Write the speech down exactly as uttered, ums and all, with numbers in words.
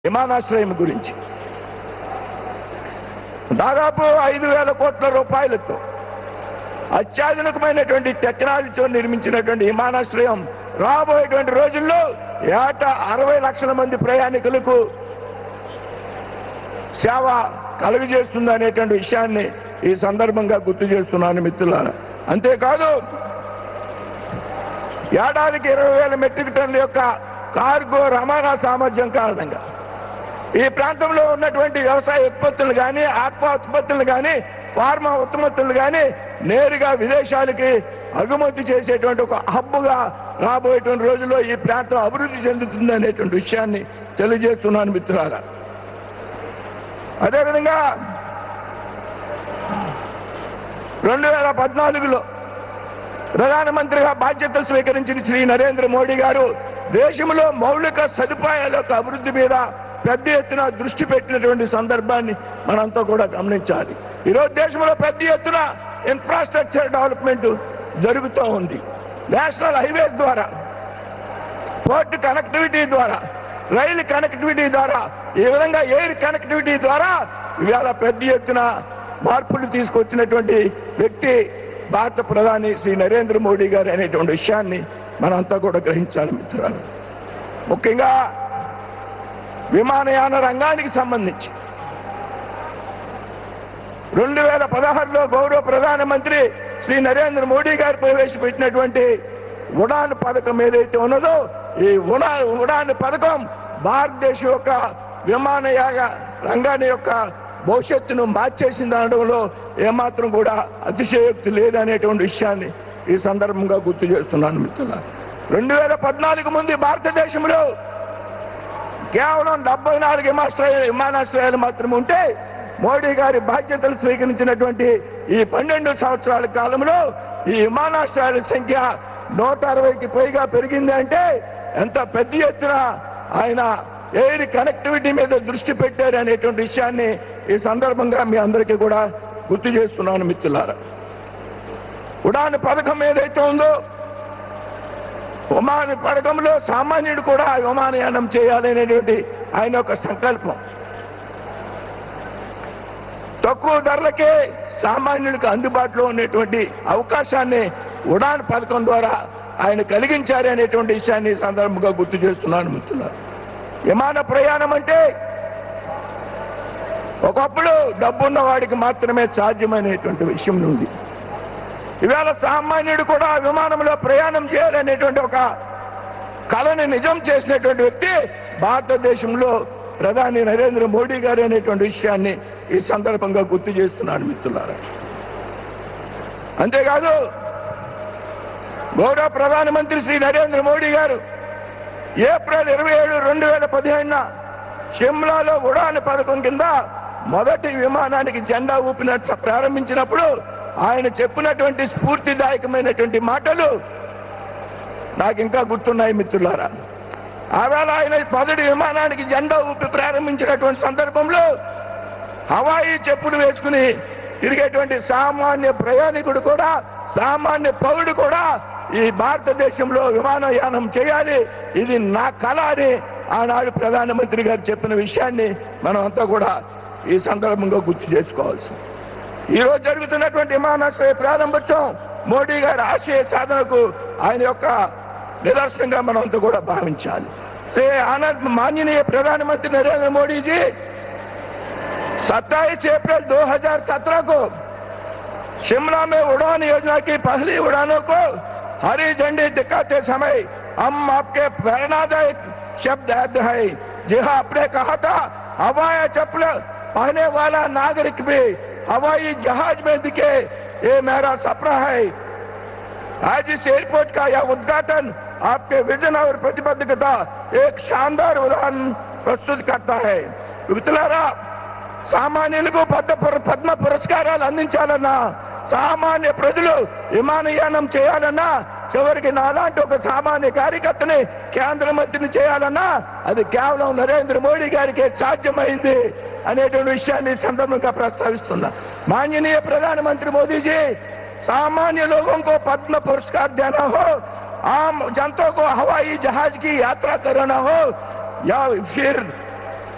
విమానాశ్రయం గురించి దాదాపు ఐదు వేల కోట్ల రూపాయలతో అత్యాధునికమైనటువంటి టెక్నాలజీతో నిర్మించినటువంటి విమానాశ్రయం రాబోయేటువంటి రోజుల్లో ఏటా అరవై లక్షల మంది ప్రయాణికులకు సేవ కలుగజేస్తుంది అనేటువంటి విషయాన్ని ఈ సందర్భంగా గుర్తు చేస్తున్నాను మిత్రులారా. అంతేకాదు ఏడాదికి ఇరవై వేల మెట్రిక్ టన్నుల యొక్క కార్గో రవాణా సామర్థ్యం కారణంగా ఈ ప్రాంతంలో ఉన్నటువంటి వ్యవసాయ ఉత్పత్తులు కానీ ఆత్మ ఉత్పత్తులు కానీ ఫార్మా ఉత్పత్తులు కానీ నేరుగా విదేశాలకి అగుమతి చేసేటువంటి ఒక హబ్బుగా రాబోయేటువంటి రోజుల్లో ఈ ప్రాంతం అభివృద్ధి చెందుతుంది అనేటువంటి విషయాన్ని తెలియజేస్తున్నాను మిత్రులారా. అదేవిధంగా రెండు వేల పద్నాలుగులో ప్రధానమంత్రిగా బాధ్యతలు స్వీకరించిన శ్రీ నరేంద్ర మోడీ గారు దేశంలో మౌలిక సదుపాయాల యొక్క అభివృద్ధి మీద పెద్ద ఎత్తున దృష్టి పెట్టినటువంటి సందర్భాన్ని మనంతా కూడా గమనించాలి. ఈరోజు దేశంలో పెద్ద ఎత్తున ఇన్ఫ్రాస్ట్రక్చర్ డెవలప్మెంట్ జరుగుతూ ఉంది. నేషనల్ హైవేస్ ద్వారా, పోర్ట్ కనెక్టివిటీ ద్వారా, రైలు కనెక్టివిటీ ద్వారా, ఈ విధంగా ఎయిర్ కనెక్టివిటీ ద్వారా ఇవాళ పెద్ద ఎత్తున మార్పులు తీసుకొచ్చినటువంటి వ్యక్తి భారత ప్రధాని శ్రీ నరేంద్ర మోడీ గారు అనేటువంటి విషయాన్ని మనంతా కూడా గ్రహించాలి మిత్రులు. ముఖ్యంగా విమానయాన రంగానికి సంబంధించి రెండు వేల పదహారులో గౌరవ ప్రధానమంత్రి శ్రీ నరేంద్ర మోడీ గారు ప్రవేశపెట్టినటువంటి ఉడాన్ పథకం ఏదైతే ఉన్నదో ఈ ఉడా ఉడాన్ పథకం భారతదేశం యొక్క విమానయాన రంగాన్ని యొక్క భవిష్యత్తును మార్చేసింది అనడంలో ఏమాత్రం కూడా అతిశయోక్తి లేదనేటువంటి విషయాన్ని ఈ సందర్భంగా గుర్తు చేస్తున్నాను మిత్రుల. రెండు వేల పద్నాలుగు ముందు భారతదేశంలో కేవలం డెబ్బై నాలుగు విమానాశ్రయ విమానాశ్రయాలు మాత్రమే ఉంటే మోడీ గారి బాధ్యతలు స్వీకరించినటువంటి ఈ పన్నెండు సంవత్సరాల కాలంలో ఈ విమానాశ్రయాల సంఖ్య నూట అరవైకి పైగా పెరిగింది. అంటే ఎంత పెద్ద ఎత్తున ఆయన ఎయిర్ కనెక్టివిటీ మీద దృష్టి పెట్టారు అనేటువంటి విషయాన్ని ఈ సందర్భంగా మీ అందరికీ కూడా గుర్తు చేస్తున్నాను మిత్రులారా. ఉడాన్ పథకం ఏదైతే ఉందో విమాన పథకంలో సామాన్యుడు కూడా విమానయానం చేయాలనేటువంటి ఆయన యొక్క సంకల్పం. తక్కువ ధరలకే సామాన్యుడికి అందుబాటులో ఉన్నటువంటి అవకాశాన్ని ఉడాన్ పథకం ద్వారా ఆయన కలిగించారు అనేటువంటి విషయాన్ని ఈ సందర్భంగా గుర్తు చేస్తున్నాను మిత్రులారా. విమాన ప్రయాణం అంటే ఒకప్పుడు డబ్బున్న వాడికి మాత్రమే సాధ్యమైనటువంటి విషయం ఉంది. ఇవాళ సామాన్యుడు కూడా విమానంలో ప్రయాణం చేయాలనేటువంటి ఒక కళని నిజం చేసినటువంటి వ్యక్తి భారతదేశంలో ప్రధాని నరేంద్ర మోడీ గారు అనేటువంటి విషయాన్ని ఈ సందర్భంగా గుర్తు చేస్తున్నాను మిత్రులారా. అంతేకాదు గౌరవ ప్రధానమంత్రి శ్రీ నరేంద్ర మోడీ గారు ఏప్రిల్ ఇరవై ఏడు రెండు వేల పదిహేనున షిమ్లాలో ఉడాన్ పథకం కింద మొదటి విమానానికి జెండా ఊపిన ప్రారంభించినప్పుడు ఆయన చెప్పినటువంటి స్ఫూర్తిదాయకమైనటువంటి మాటలు నాకు ఇంకా గుర్తున్నాయి మిత్రులారా. ఆవేళ ఆయన మొదటి విమానానికి జెండా ఊపి ప్రారంభించినటువంటి సందర్భంలో హవాయి చెప్పులు వేసుకుని తిరిగేటువంటి సామాన్య ప్రయాణికుడు కూడా, సామాన్య పౌరుడు కూడా ఈ భారతదేశంలో విమానయానం చేయాలి, ఇది నా కళ అని ఆనాడు ప్రధానమంత్రి గారు చెప్పిన విషయాన్ని మనం అంతా కూడా ఈ సందర్భంగా గుర్తు చేసుకోవాల్సి. ఈరోజు జరుగుతున్నటువంటి విమానాశ్రయ ప్రారంభోత్సవం మోడీ గారి ఆశయ సాధనకు ఆయన యొక్క నిదర్శనంగా మనం అంతా కూడా భావించాలి. శ్రీ ఆనంద్ माननीय प्रधानमंत्री नरेंद्र मोदी जी सत्ताईस अप्रैल दो हज़ार सत्रह को शिमला में उड़ान योजना की पहली उड़ानों को हरी झंडी दिखाते समय हम आपके प्रेरणादायक शब्द याद है। जी हाँ, आपने कहा था हवाई चप्पल पहने वाला नागरिक भी हवाई जहाज में दिखे, ये मेरा सपना है। आज इस एयरपोर्ट का यह उद्घाटन आपके विजन और प्रतिबद्धता एक शानदार उदाहरण प्रस्तुत करता है। మిత్రులారా, సామాన్యులకు పద్మ పురస్కారాలు అందించాలన్నా, సామాన్య ప్రజలు విమానయానం చేయాలన్నా, చివరికి నాలాంటి ఒక సామాన్య కార్యకర్తని కేంద్ర మంత్రిని చేయాలన్నా అది కేవలం నరేంద్ర మోడీ గారికి సాధ్యమైంది అనేటువంటి విషయాన్ని సందర్భంగా ప్రస్తావిస్తున్నా. माननीय प्रधानमंत्री मोदी जी, सामान्य लोगों को पद्म पुरस्कार देना हो, आम जनता को हवाई जहाज की यात्रा कराना हो या फिर